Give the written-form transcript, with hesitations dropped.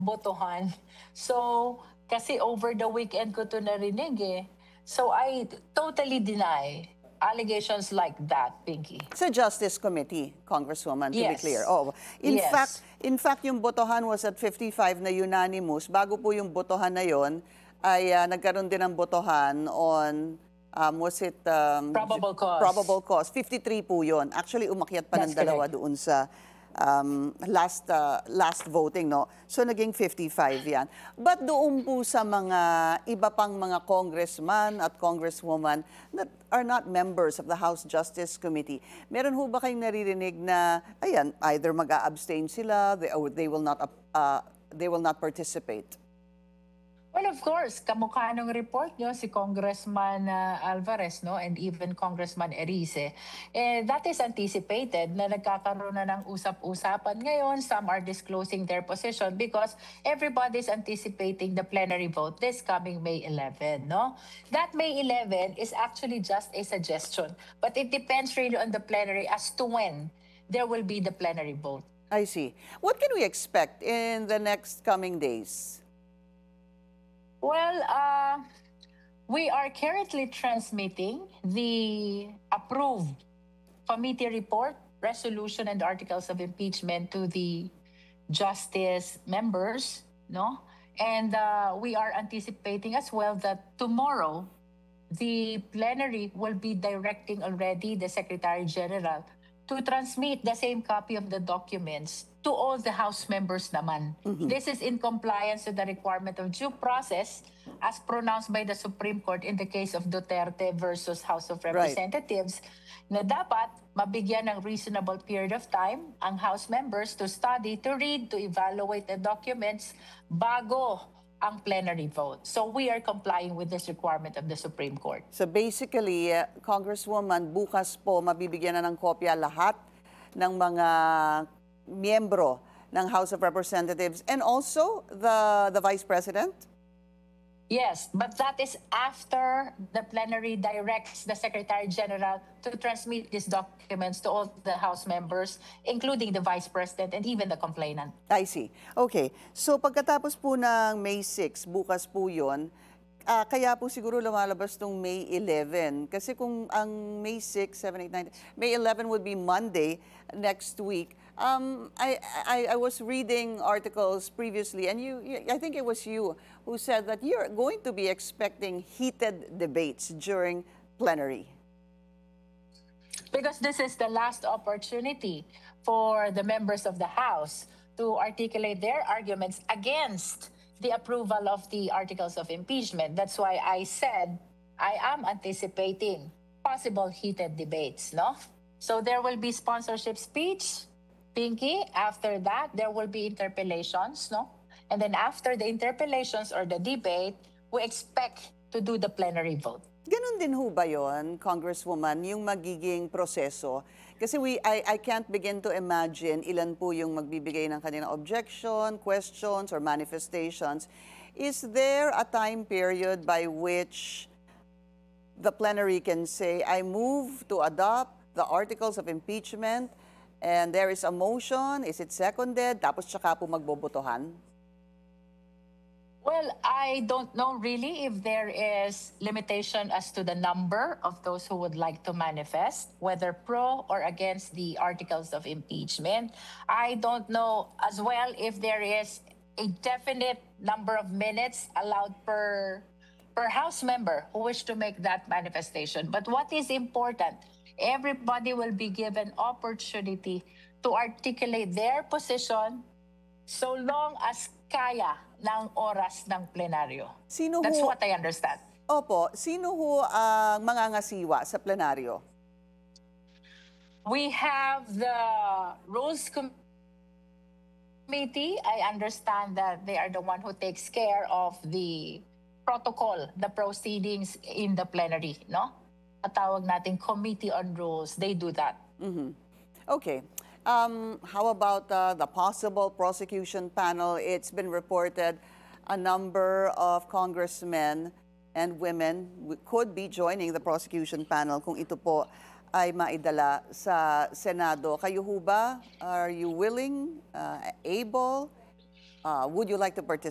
botohan. So, kasi over the weekend ko to narinig eh. So, I totally deny allegations like that, Pinky. Sa Justice Committee, Congresswoman, to be clear. Yes. Oh, Yes. in fact, yung botohan was at 55 na unanimous. Bago po yung botohan na yon, ay nagkaroon din ng botohan on, was it Probable cause. probable cause? 53 po yon. Actually, umakyat pa ng That's dalawa correct. doon sa last voting, no? So, naging 55 yan. But doon po sa mga iba pang mga congressman at congresswoman that are not members of the House Justice Committee, meron ho ba kayong naririnig na, ayan, either mag-a-abstain sila, or they will not participate? Well, of course, kamukha ng report nyo, si Congressman Alvarez, no, and even Congressman Erice, that is anticipated na nagkakaroon na ng usap-usapan ngayon. Some are disclosing their position because everybody is anticipating the plenary vote this coming May 11, no? That May 11 is actually just a suggestion, but it depends really on the plenary as to when there will be the plenary vote. I see. What can we expect in the next coming days? Well, we are currently transmitting the approved committee report, resolution, and articles of impeachment to the justice members, no? And we are anticipating as well that tomorrow the plenary will be directing already the Secretary General to transmit the same copy of the documents to all the House members naman. This is in compliance with the requirement of due process as pronounced by the Supreme Court in the case of Duterte versus House of Representatives, na dapat mabigyan ng reasonable period of time ang House members to study, to read, to evaluate the documents bago ang plenary vote. So we are complying with this requirement of the Supreme Court. So basically, Congresswoman, bukas po mabibigyan na ng kopya lahat ng mga miyembro ng House of Representatives and also the Vice President? Yes, but that is after the plenary directs the Secretary General to transmit these documents to all the House members, including the Vice President and even the complainant. I see. Okay. So pagkatapos po ng May 6, bukas po yun, kaya po siguro lumalabas tong May 11. Kasi kung ang May 6, 7, 8, 9, May 11 would be Monday next week. I was reading articles previously, and I think it was you who said that you're going to be expecting heated debates during plenary. Because this is the last opportunity for the members of the House to articulate their arguments against the approval of the articles of impeachment. That's why I said I am anticipating possible heated debates, no? So there will be sponsorship speech, Pinky. After that, there will be interpellations, no? And then after the interpellations or the debate, we expect to do the plenary vote. Ganon din ho ba yun, Congresswoman, yung magiging proseso? Kasi I can't begin to imagine ilan po yung magbibigay ng kanilang objection, questions, or manifestations. Is there a time period by which the plenary can say, I move to adopt the articles of impeachment, and there is a motion, is it seconded, tapos tsaka po magbobotohan? Well, I don't know really if there is limitation as to the number of those who would like to manifest, whether pro or against the articles of impeachment. I don't know as well if there is a definite number of minutes allowed per House member who wish to make that manifestation. But what is important, everybody will be given opportunity to articulate their position so long as kaya ng oras ng plenaryo. That's what I understand. Opo, sino ho ang mangangasiwa sa plenaryo? We have the Rules Committee. I understand that they are the one who takes care of the protocol, the proceedings in the plenary, no? Tawag natin Committee on Rules. They do that. Okay. How about the possible prosecution panel? It's been reported a number of congressmen and women could be joining the prosecution panel kung ito po ay maidala sa Senado. Kayo ho ba? Are you willing, able? Would you like to participate?